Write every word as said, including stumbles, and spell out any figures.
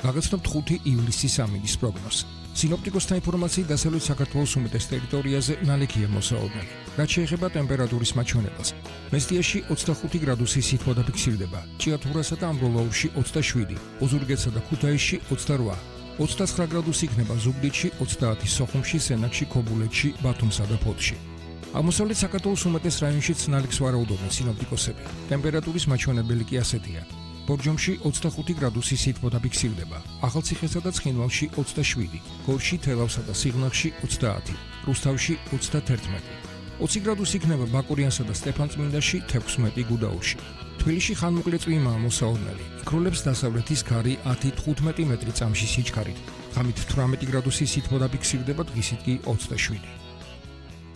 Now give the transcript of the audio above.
გაგაცნობთ ხუთი ივლისის ამინდის პროგნოზს. სინოპტიკოსთა ინფორმაციით დასავლეთ საქართველოს უმეტეს ტერიტორიაზე ნალექია მოსაოდნელი. რაც შეეხება ტემპერატურის მაჩვენებელს, მესტიაში ოცდახუთი გრადუსი სითბო დაფიქსირდება, ჭიათურასა და ამბროლაურში ოცდაშვიდი, ოზურგეთსა და ქუთაისში ოცდაოთხ, ოცდაცხრა გრადუსი იქნება ზუგდიდში, ოცდაათი სოხუმში, სენაკში, ქობულეთში, ბათუმსა და ფოთში. აღმოსავლეთ საქართველოს უმეტეს რაიონშიც ნალექს ვარაუდობენ სინოპტიკოსები. ტემპერატურის მაჩვენებელი კი ასეთია. ბორჯომში ოცდახუთი გრადუსი სითბო დაფიქსირდება, ახალციხესა და ცხინვალში ოცდაშვიდი, გორში, თელავსა და სიღნაღში ოცდაათი, რუსთავში ოცდათერთმეტი. ოცი გრადუსი იქნება ბაკურიანსა და სტეფანწმინდაში, თექვსმეტი გუდაურში. თბილისში ხანმოკლე წვიმაა მოსაოდნელი. იქროლებს დასავლეთის ქარი ათი თხუთმეტი მეტრი წამში სიჩქარით. ღამით თვრამეტი გრადუსი სითბო დაფიქსირდება, დღისით კი ოცდაშვიდი.